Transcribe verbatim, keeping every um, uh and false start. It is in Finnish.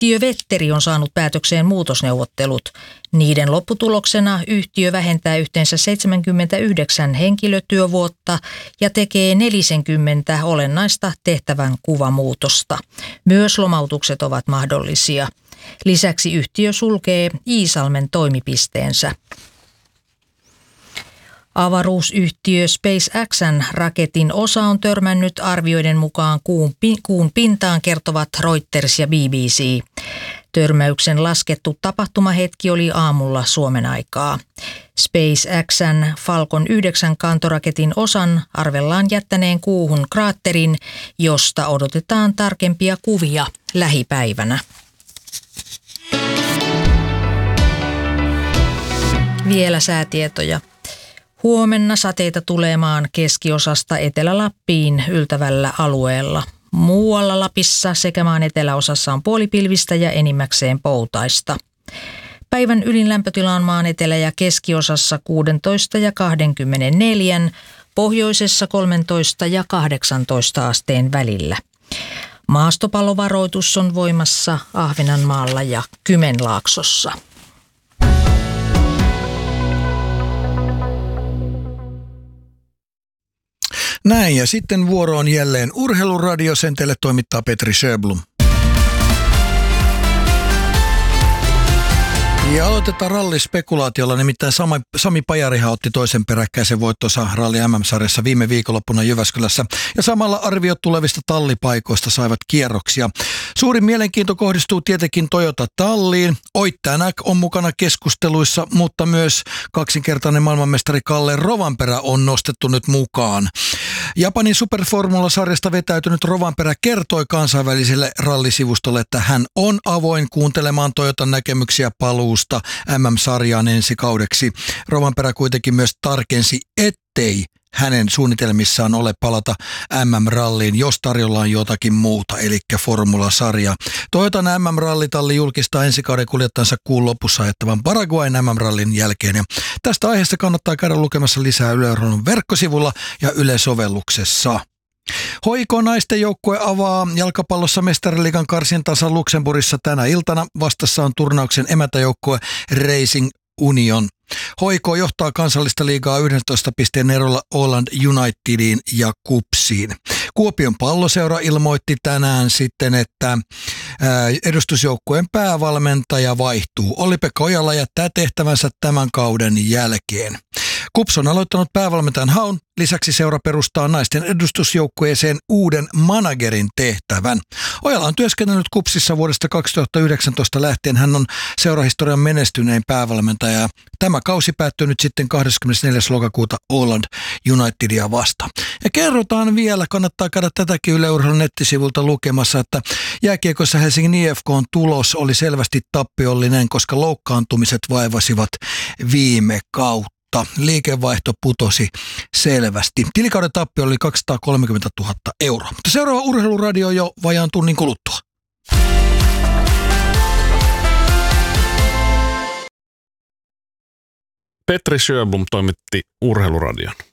Yhtiö Vetteri on saanut päätökseen muutosneuvottelut. Niiden lopputuloksena yhtiö vähentää yhteensä seitsemänkymmentäyhdeksän henkilötyövuotta ja tekee neljäkymmentä olennaista tehtävän kuvamuutosta. Myös lomautukset ovat mahdollisia. Lisäksi yhtiö sulkee Iisalmen toimipisteensä. Avaruusyhtiö SpaceX:n raketin osa on törmännyt arvioiden mukaan kuun, kuun pintaan, kertovat Reuters ja B B C. Törmäyksen laskettu tapahtumahetki oli aamulla Suomen aikaa. SpaceX:n Falcon yhdeksän kantoraketin osan arvellaan jättäneen kuuhun kraatterin, josta odotetaan tarkempia kuvia lähipäivänä. Vielä säätietoja. Huomenna sateita tulee maan keskiosasta Etelä-Lappiin yltävällä alueella. Muualla Lapissa sekä maan eteläosassa on puolipilvistä ja enimmäkseen poutaista. Päivän ylin lämpötila on maan etelä- ja keskiosassa kuusitoista ja kaksikymmentäneljä, pohjoisessa kolmetoista ja kahdeksantoista asteen välillä. Maastopallovaroitus on voimassa Ahvenanmaalla ja Kymenlaaksossa. Näin, ja sitten vuoro on jälleen Urheiluradio. Sen teille toimittaa Petri Sjöblom. Ja aloitetaan rallispekulaatiolla, nimittäin Sami, Sami Pajarihan otti toisen peräkkäisen voittonsa ralli M M-sarjassa viime viikonloppuna Jyväskylässä. Ja samalla arviot tulevista tallipaikoista saivat kierroksia. Suurin mielenkiinto kohdistuu tietenkin Toyota Talliin. Oittajanak on mukana keskusteluissa, mutta myös kaksinkertainen maailmanmestari Kalle Rovanperä on nostettu nyt mukaan. Japanin Superformula-sarjasta vetäytynyt Rovanperä kertoi kansainväliselle rallisivustolle, että hän on avoin kuuntelemaan Toyotan näkemyksiä paluusta M M-sarjaan ensi kaudeksi. Rovanperä kuitenkin myös tarkensi, ettei hänen suunnitelmissaan ole palata M M-ralliin, jos tarjolla on jotakin muuta, eli Formula-sarja. Toyotan M M-rallitalli julkistaa ensi kauden kuljettajansa kuun lopussa ajettavan Paraguayn M M-rallin jälkeen. Ja tästä aiheesta kannattaa käydä lukemassa lisää Yle Urheilun verkkosivulla ja Yle-sovelluksessa. H I K-naisten joukkue avaa jalkapallossa Mestariliigan karsintansa Luxemburgissa tänä iltana. Vastassa on turnauksen emäntäjoukkue Racing Union. H I K johtaa kansallista liigaa yhdentoista pisteen erolla Åland Unitediin ja Kupsiin. Kuopion Palloseura ilmoitti tänään sitten, että edustusjoukkueen päävalmentaja vaihtuu. Olli-Pekka Ojala jättää tehtävänsä tämän kauden jälkeen. Kups on aloittanut päävalmentajan haun. Lisäksi seura perustaa naisten edustusjoukkueeseen uuden managerin tehtävän. Ojala on työskennellyt Kupsissa vuodesta kaksituhattayhdeksäntoista lähtien. Hän on seurahistorian menestynein päävalmentaja. Tämä kausi päättyy nyt sitten kahdeskymmenesneljäs lokakuuta Åland Unitedia vastaan. Ja kerrotaan vielä, kannattaa käydä tätäkin Yle Urheilun nettisivulta lukemassa, että jääkiekossa Helsingin I F K:n tulos oli selvästi tappiollinen, koska loukkaantumiset vaivasivat viime kautta. Liikevaihto putosi selvästi. Tilikauden tappio oli kaksisataakolmekymmentätuhatta euroa. Mutta seuraava Urheiluradio jo vajaan tunnin kuluttua. Petri Sjöblom toimitti Urheiluradion.